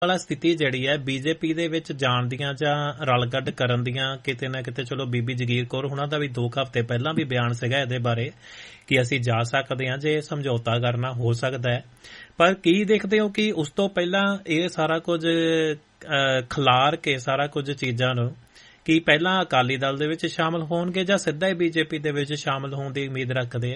ਵਾਲਾ ਸਥਿਤੀ ਜਿਹੜੀ ਹੈ ਬੀਜੇਪੀ ਦੇ ਵਿੱਚ ਜਾਣ ਦੀਆਂ ਜਾਂ ਰਲਗੱਡ ਕਰਨ ਦੀਆਂ ਕਿਤੇ ਨਾ ਕਿਤੇ ਚਲੋ ਬੀਬੀ ਜਗੀਰ ਕੌਰ ਉਹਨਾਂ ਦਾ ਵੀ 2 ਹਫ਼ਤੇ ਪਹਿਲਾਂ ਵੀ ਬਿਆਨ ਸੀਗਾ ਇਹਦੇ ਬਾਰੇ ਕਿ ਅਸੀਂ ਜਾ ਸਕਦੇ ਹਾਂ ਜੇ ਸਮਝੌਤਾ ਕਰਨਾ ਹੋ ਸਕਦਾ ਹੈ। ਪਰ ਕੀ ਦੇਖਦੇ ਹੋ ਕਿ ਉਸ ਤੋਂ ਪਹਿਲਾਂ ਇਹ ਸਾਰਾ ਕੁਝ ਖਿਲਾਰ ਕੇ ਸਾਰਾ ਕੁਝ ਚੀਜ਼ਾਂ ਨੂੰ ਕੀ ਪਹਿਲਾਂ ਅਕਾਲੀ ਦਲ ਦੇ ਵਿੱਚ ਸ਼ਾਮਲ ਹੋਣਗੇ ਜਾਂ ਸਿੱਧਾ ਹੀ ਬੀਜੇਪੀ ਦੇ ਵਿੱਚ ਸ਼ਾਮਲ ਹੋਣ ਦੀ ਉਮੀਦ ਰੱਖਦੇ ਆ?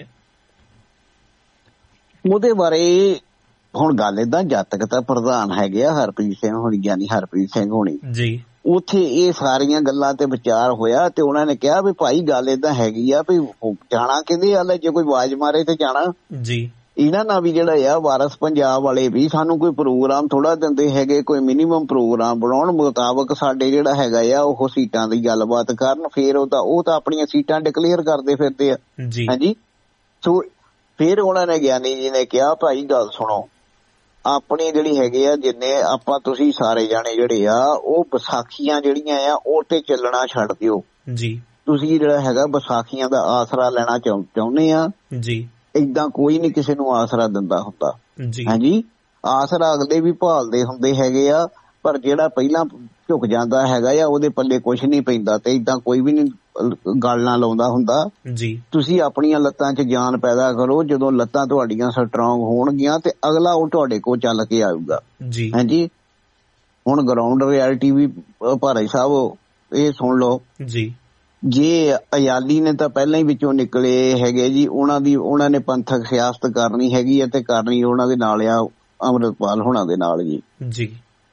ਉਹਦੇ ਬਾਰੇ ਹੁਣ ਗੱਲ ਏਦਾਂ, ਜਦ ਤੱਕ ਤਾਂ ਪ੍ਰਧਾਨ ਹੈਗੇ ਆ ਹਰਪ੍ਰੀਤ ਸਿੰਘ ਹੋਣੀ, ਗਿਆਨੀ ਹਰਪ੍ਰੀਤ ਸਿੰਘ ਹੋਣੀ ਜੀ, ਉੱਥੇ ਇਹ ਸਾਰੀਆਂ ਗੱਲਾਂ ਤੇ ਵਿਚਾਰ ਹੋਇਆ ਤੇ ਉਹਨਾਂ ਨੇ ਕਿਹਾ ਵੀ ਭਾਈ ਗੱਲ ਏਦਾਂ ਹੈਗੀ ਆ ਵੀ ਜਾਣਾ ਕਹਿੰਦੇ ਹਾਲੇ ਜੇ ਕੋਈ ਆਵਾਜ਼ ਮਾਰੇ ਤੇ ਜਾਣਾ ਜੀ। ਇਹਨਾਂ ਨਾਲ ਵੀ ਜਿਹੜਾ ਆ ਵਾਰਸ ਪੰਜਾਬ ਵਾਲੇ ਵੀ ਸਾਨੂੰ ਕੋਈ ਪ੍ਰੋਗਰਾਮ ਥੋੜਾ ਦਿੰਦੇ ਹੈਗੇ, ਕੋਈ ਮਿਨੀਮਮ ਪ੍ਰੋਗਰਾਮ ਬਣਾਉਣ ਮੁਤਾਬਕ ਸਾਡੇ ਜਿਹੜਾ ਹੈਗਾ ਆ ਉਹ ਸੀਟਾਂ ਦੀ ਗੱਲਬਾਤ ਕਰਨ, ਫੇਰ ਉਹ ਤਾਂ ਆਪਣੀਆਂ ਸੀਟਾਂ ਡਿਕਲੇਅਰ ਕਰਦੇ ਫਿਰਦੇ ਆ ਹਾਂਜੀ। ਸੋ ਫਿਰ ਉਹਨਾਂ ਨੇ ਗਿਆਨੀ ਜੀ ਨੇ ਕਿਹਾ ਭਾਈ ਗੱਲ ਸੁਣੋ, ਆਪਣੀ ਜਿਹੜੀ ਹੈਗੇ ਆ ਜਿੰਨੇ ਆਪਾਂ ਤੁਸੀਂ ਸਾਰੇ ਜਾਣੇ ਜਿਹੜੇ ਆ ਉਹ ਵਿਸਾਖੀਆਂ ਜਿਹੜੀਆਂ ਆ ਉਹ ਤੇ ਚੱਲਣਾ ਛੱਡ ਦਿਓ ਜੀ। ਤੁਸੀਂ ਜਿਹੜਾ ਹੈਗਾ ਵਿਸਾਖੀਆਂ ਦਾ ਆਸਰਾ ਲੈਣਾ ਚਾਹੁੰਦੇ ਆ ਜੀ। ਏਦਾਂ ਕੋਈ ਨੀ ਕਿਸੇ ਨੂੰ ਆਸਰਾ ਦਿੰਦਾ ਹੁੰਦਾ ਹਾਂਜੀ, ਆਸਰਾ ਅਗਲੇ ਵੀ ਭਾਲਦੇ ਹੁੰਦੇ ਹੈਗੇ ਆ, ਪਰ ਜਿਹੜਾ ਪਹਿਲਾਂ ਝੁਕ ਜਾਂਦਾ ਹੈਗਾ ਆ ਉਹਦੇ ਪੱਲੇ ਕੁਛ ਨੀ ਪੈਂਦਾ ਤੇ ਏਦਾਂ ਕੋਈ ਵੀ ਨੀ ਗੱਲ ਨਾ ਲਾਉਂਦਾ ਹੁੰਦਾ ਜੀ। ਤੁਸੀਂ ਆਪਣੀਆਂ ਲੱਤਾਂ 'ਚ ਜਾਨ ਪੈਦਾ ਕਰੋ, ਜਦੋਂ ਲੱਤਾਂ ਤੁਹਾਡੀਆਂ ਸਟਰੋਂਗ ਹੋਣਗੀਆਂ ਤੇ ਅਗਲਾ ਉਹ ਤੁਹਾਡੇ ਕੋਲ ਚੱਲ ਕੇ ਆਊਗਾ ਜੀ ਹਾਂਜੀ। ਹੁਣ ਗਰਾਊਂਡ ਰਿਐਲਿਟੀ ਵੀ ਭਾਈ ਸਾਹਿਬ ਇਹ ਸੁਣ ਲਓ ਜੀ, ਜੇ ਅਯਾਲੀ ਨੇ ਤਾਂ ਪਹਿਲਾਂ ਹੀ ਵਿੱਚੋਂ ਨਿਕਲੇ ਹੈਗੇ ਜੀ, ਉਹਨਾਂ ਨੇ ਪੰਥਕ ਸਿਆਸਤ ਕਰਨੀ ਹੈਗੀ ਹੈ ਤੇ ਕਰਨੀ ਉਹਨਾਂ ਦੇ ਨਾਲ ਆ ਅੰਮ੍ਰਿਤਪਾਲ ਹੋਣਾ ਦੇ ਨਾਲ ਜੀ।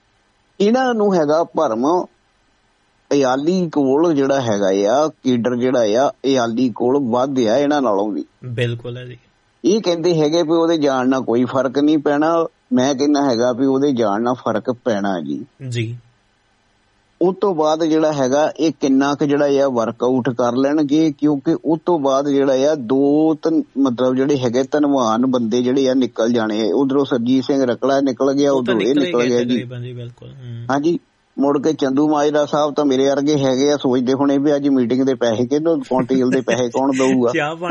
ਇਹਨਾਂ ਨੂੰ ਹੈਗਾ ਭਰਮ ਅਯਾਲੀ ਕੋਲ ਜਿਹੜਾ ਹੈਗਾ ਆ ਕੇਡਰ ਜਿਹੜਾ ਆ ਅਯਾਲੀ ਕੋਲ ਵੱਧ ਆ ਇਹਨਾਂ ਨਾਲੋਂ ਵੀ ਬਿਲਕੁਲ ਹੈ ਜੀ। ਇਹ ਕਹਿੰਦੇ ਹੈਗੇ ਵੀ ਉਹਦੇ ਜਾਣ ਨਾਲ ਕੋਈ ਫਰਕ ਨਹੀਂ ਪੈਣਾ, ਮੈਂ ਕਹਿੰਦਾ ਹੈਗਾ ਵੀ ਉਹਦੇ ਜਾਣ ਨਾਲ ਫਰਕ ਪੈਣਾ ਜੀ। ਉਸ ਤੋਂ ਬਾਅਦ ਜਿਹੜਾ ਹੈਗਾ ਇਹ ਕਿੰਨਾ ਕੁ ਜਿਹੜਾ ਆ ਵਰਕਆਊਟ ਕਰ ਲੈਣਗੇ, ਕਿਉਂਕਿ ਉਸ ਤੋਂ ਬਾਅਦ ਜਿਹੜਾ ਆ ਮਤਲਬ ਜਿਹੜੇ ਹੈਗੇ ਧਨਵਾਨ ਬੰਦੇ ਜਿਹੜੇ ਆ ਨਿਕਲ ਜਾਣੇ ਆ। ਉਧਰੋਂ ਸਰਜੀਤ ਸਿੰਘ ਰਕੜਾ ਨਿਕਲ ਗਿਆ, ਉਧਰੋਂ ਇਹ ਨਿਕਲ ਗਿਆ ਜੀ ਹਾਂਜੀ। ਮੁੜ ਕੇ ਚੰਦੂ ਮਾਜਰਾ ਸਾਹਿਬ ਤਾਂ ਮੇਰੇ ਵਰਗੇ ਹੈਗੇ ਆ, ਸੋਚਦੇ ਹੋਣੇ ਵੀ ਅੱਜ ਮੀਟਿੰਗ ਦੇ ਪੈਸੇ ਕਿਹਨੂੰ ਤੇਲ ਦੇ ਪੈਸੇ ਕੌਣ ਦਊਗਾ,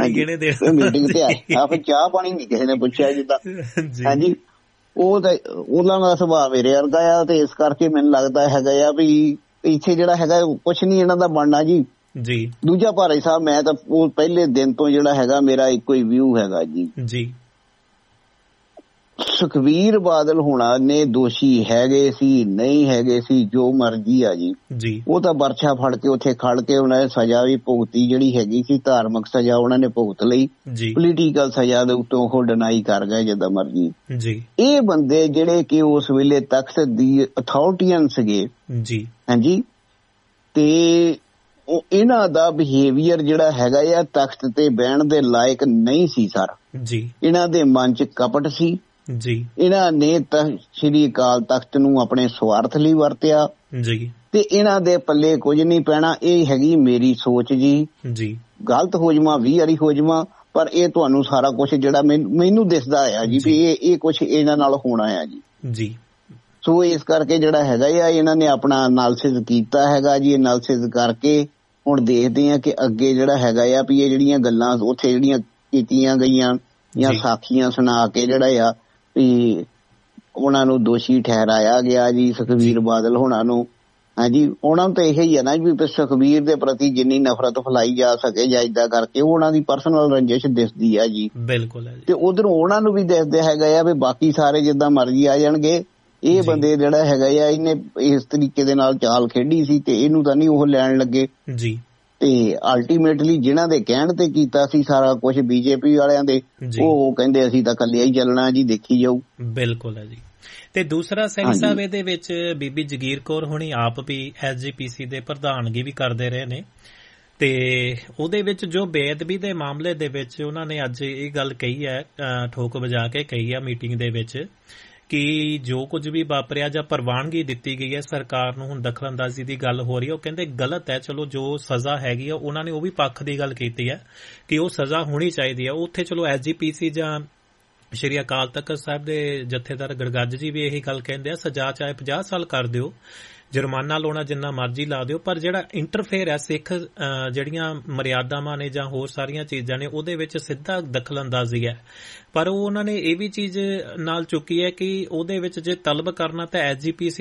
ਮੀਟਿੰਗ ਤੇ ਆ ਫਿਰ ਚਾਹ ਪਾਣੀ ਨੀ ਕਿਸੇ ਨੇ ਪੁੱਛਿਆ ਜਿੱਦਾਂ ਹਾਂਜੀ। ਉਹ ਤਾਂ ਉਹਨਾਂ ਦਾ ਸੁਭਾਅ ਮੇਰੇ ਵਰਗਾ ਆ ਤੇ ਇਸ ਕਰਕੇ ਮੈਨੂੰ ਲੱਗਦਾ ਹੈਗਾ ਆ ਵੀ ਇੱਥੇ ਜਿਹੜਾ ਹੈਗਾ ਕੁਛ ਨੀ ਇਹਨਾਂ ਦਾ ਬਣਨਾ ਜੀ। ਦੂਜਾ ਭਾਈ ਸਾਹਿਬ ਮੈਂ ਤਾਂ ਉਹ ਪਹਿਲੇ ਦਿਨ ਤੋਂ ਜਿਹੜਾ ਹੈਗਾ ਮੇਰਾ ਇੱਕੋ ਹੀ ਵਿਊ ਹੈਗਾ ਜੀ, ਸੁਖਬੀਰ ਬਾਦਲ ਹੋਣਾ ਨੇ ਦੋਸ਼ੀ ਹੈਗੇ ਸੀ ਨਹੀਂ ਹੈਗੇ ਸੀ ਜੋ ਮਰਜ਼ੀ ਆ ਜੀ, ਉਹ ਤਾਂ ਬਰਛਾ ਫੜ ਕੇ ਉੱਥੇ ਖੜ ਕੇ ਉਹਨਾਂ ਨੇ ਸਜ਼ਾ ਵੀ ਭੁਗਤੀ, ਜਿਹੜੀ ਹੈਗੀ ਸੀ ਧਾਰਮਿਕ ਸਜ਼ਾ ਉਹਨਾਂ ਨੇ ਭੁਗਤ ਲਈ, ਪੋਲੀਟੀਕਲ ਸਜ਼ਾ ਦੇ ਉੱਤੋਂ ਉਹ ਡਿਨਾਈ ਕਰ ਗਏ ਜਿੱਦਾਂ ਮਰਜ਼ੀ। ਇਹ ਬੰਦੇ ਜਿਹੜੇ ਕਿ ਉਸ ਵੇਲੇ ਤਖਤ ਦੀ ਅਥਾਰਟੀਅਨ ਸੀਗੇ ਹਾਂਜੀ, ਤੇ ਇਹਨਾਂ ਦਾ ਬਿਹੇਵੀਅਰ ਜਿਹੜਾ ਹੈਗਾ ਆ ਤਖਤ ਤੇ ਬਹਿਣ ਦੇ ਲਾਇਕ ਨਹੀਂ ਸੀ ਸਰ ਜੀ। ਇਹਨਾਂ ਦੇ ਮਨ 'ਚ ਕਪਟ ਸੀ ਜੀ, ਇਹਨਾਂ ਨੇ ਸ਼੍ਰੀ ਅਕਾਲ ਤਖਤ ਨੂੰ ਆਪਣੇ ਸਵਾਰਥ ਲਈ ਵਰਤਿਆ ਜੀ, ਤੇ ਇਹਨਾਂ ਦੇ ਪੱਲੇ ਕੁਝ ਨਹੀਂ ਪੈਣਾ। ਇਹ ਹੈਗੀ ਮੇਰੀ ਸੋਚ ਜੀ, ਗਲਤ ਹੋ ਜਾਵਾਂ 20 ਵਾਰੀ ਹੋ ਜਾਵਾਂ, ਪਰ ਇਹ ਤੁਹਾਨੂੰ ਸਾਰਾ ਕੁਛ ਜਿਹੜਾ ਮੈਨੂੰ ਦਿਸਦਾ ਆ ਜੀ ਵੀ ਇਹ ਕੁਛ ਇਹਨਾਂ ਨਾਲ ਹੋਣਾ ਆ ਜੀ। ਸੋ ਇਸ ਕਰਕੇ ਜਿਹੜਾ ਹੈਗਾ ਆ ਇਹਨਾਂ ਨੇ ਆਪਣਾ ਐਨਾਲਿਸਿਸ ਕੀਤਾ ਹੈਗਾ ਜੀ, ਐਨਾਲਿਸਿਸ ਕਰਕੇ ਹੁਣ ਦੇਖਦੇ ਆ ਕਿ ਅੱਗੇ ਜਿਹੜਾ ਹੈਗਾ ਆ ਵੀ ਇਹ ਜਿਹੜੀਆਂ ਗੱਲਾਂ ਉੱਥੇ ਜਿਹੜੀਆਂ ਕੀਤੀਆਂ ਗਈਆਂ ਜਾਂ ਸਾਖੀਆਂ ਸੁਣਾ ਕੇ ਜਿਹੜਾ ਆ ਵੀ ਉਹਨਾਂ ਨੂੰ ਦੋਸ਼ੀ ਠਹਿਰਾਇਆ ਗਿਆ ਜੀ ਸੁਖਬੀਰ ਬਾਦਲ ਹੋਣਾ ਨੂੰ ਹਾਂਜੀ। ਉਹਨਾਂ ਨੂੰ ਤਾਂ ਇਹੀ ਹੈ ਨਾ ਵੀ ਸੁਖਬੀਰ ਦੇ ਪ੍ਰਤੀ ਜਿੰਨੀ ਨਫ਼ਰਤ ਫੈਲਾਈ ਜਾ ਸਕੇ ਜਾਂ ਏਦਾਂ ਕਰਕੇ ਉਹਨਾਂ ਦੀ ਪਰਸਨਲ ਰੰਜਿਸ਼ ਦਿਸਦੀ ਆ ਜੀ ਬਿਲਕੁਲ। ਤੇ ਉਧਰੋਂ ਉਹਨਾਂ ਨੂੰ ਵੀ ਦਿਸਦਾ ਹੈਗਾ ਆ ਵੀ ਬਾਕੀ ਸਾਰੇ ਜਿੱਦਾਂ ਮਰਜ਼ੀ ਆ ਜਾਣਗੇ, ਇਹ ਬੰਦੇ ਜਿਹੜਾ ਹੈਗਾ ਆ ਇਹਨੇ ਇਸ ਤਰੀਕੇ ਦੇ ਨਾਲ ਚਾਲ ਖੇਡੀ ਸੀ ਤੇ ਇਹਨੂੰ ਤਾਂ ਨਹੀਂ ਉਹ ਲੈਣ ਲੱਗੇ ਜੀ। ਤੇ ਅਲਟੀਮੇਟਲੀ ਜਿਹਨਾਂ ਦੇ ਕਹਿਣ ਤੇ ਕੀਤਾ ਸੀ ਸਾਰਾ ਕੁਝ ਬੀਜੇਪੀ ਵਾਲਿਆਂ ਦੇ, ਉਹ ਕਹਿੰਦੇ ਅਸੀਂ ਤਾਂ ਇਕੱਲਿਆਂ ਹੀ ਚੱਲਣਾ ਜੀ, ਦੇਖੀ ਜਾਊ ਬਿਲਕੁਲ ਹੈ ਜੀ। ਤੇ ਦੂਸਰਾ ਸੈਣੀ ਸਾਹਿਬ ਇਹਦੇ ਵਿੱਚ ਬੀਬੀ ਜਗੀਰ ਕੌਰ ਹੁਣੀ ਆਪ ਵੀ SGPC ਦੇ ਪ੍ਰਧਾਨਗੀ ਵੀ ਕਰਦੇ ਰਹੇ ਨੇ, ਤੇ ਉਹਦੇ ਵਿੱਚ ਜੋ ਬੇਅਦਬੀ ਦੇ ਮਾਮਲੇ ਦੇ ਵਿੱਚ ਉਹਨਾਂ ਨੇ ਅੱਜ ਇਹ ਗੱਲ ਕਹੀ ਹੈ, ਠੋਕ ਵਜਾ ਕੇ ਕਹੀ ਹੈ ਮੀਟਿੰਗ ਦੇ ਵਿੱਚ ਕਿ ਜੋ ਕੁਝ ਵੀ ਵਾਪਰਿਆ ਜਾਂ ਪ੍ਰਵਾਨਗੀ ਦਿੱਤੀ ਗਈ ਹੈ ਸਰਕਾਰ ਨੂੰ, ਹੁਣ ਦਖਲਅੰਦਾਜ਼ੀ ਦੀ ਗੱਲ ਹੋ ਰਹੀ ਹੈ, ਉਹ ਕਹਿੰਦੇ ਗਲਤ ਹੈ। ਚਲੋ ਜੋ ਸਜ਼ਾ ਹੈਗੀ ਆ ਉਹਨਾਂ ਨੇ ਉਹ ਵੀ ਪੱਖ ਦੀ ਗੱਲ ਕੀਤੀ ਹੈ ਕਿ ਉਹ ਸਜ਼ਾ ਹੋਣੀ ਚਾਹੀਦੀ ਹੈ। ਉੱਥੇ ਚਲੋ SGPC ਜਾਂ ਸ਼੍ਰੀ ਅਕਾਲ ਤਖਤ ਸਾਹਿਬ ਦੇ ਜਥੇਦਾਰ ਗੜਗੱਜ ਜੀ ਵੀ ਇਹੀ ਗੱਲ ਕਹਿੰਦੇ ਆ, ਸਜ਼ਾ ਚਾਹੇ 50 ਸਾਲ ਕਰ ਦਿਓ, ਜੁਰਮਾਨਾ ਲਾਉਣਾ ਜਿੰਨਾ ਮਰਜ਼ੀ ਲਾ ਦਿਓ, ਪਰ ਜਿਹੜਾ ਇੰਟਰਫੇਅਰ ਹੈ ਸਿੱਖ ਜਿਹੜੀਆਂ ਮਰਿਆਦਾਵਾਂ ਨੇ ਜਾਂ ਹੋਰ ਸਾਰੀਆਂ ਚੀਜ਼ਾਂ ਨੇ ਉਹਦੇ ਵਿੱਚ ਸਿੱਧਾ ਦਖਲਅੰਦਾਜ਼ੀ ਹੈ। ਪਰ ਉਹ ਉਹਨਾਂ ਨੇ ਇਹ ਵੀ ਚੀਜ਼ ਨਾਲ ਚੁੱਕੀ ਹੈ ਕਿ ਉਹਦੇ ਵਿੱਚ ਜੇ ਤਲਬ ਕਰਨਾ ਤਾਂ SGPC